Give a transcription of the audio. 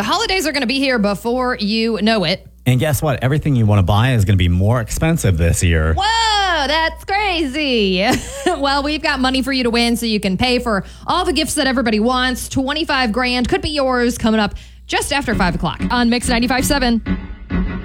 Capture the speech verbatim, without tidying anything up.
The holidays are going to be here before you know it. And guess what? Everything you want to buy is going to be more expensive this year. Whoa, that's crazy. Well, we've got money for you to win so you can pay for all the gifts that everybody wants. twenty-five grand could be yours coming up just after five o'clock on Mix ninety-five point seven.